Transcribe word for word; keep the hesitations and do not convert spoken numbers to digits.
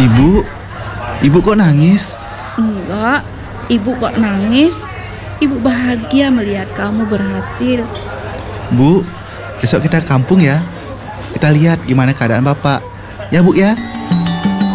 Ibu, ibu kok nangis? Enggak, ibu kok nangis? Ibu bahagia melihat kamu berhasil. Bu, besok kita ke kampung ya. Kita lihat gimana keadaan bapak. Ya bu ya.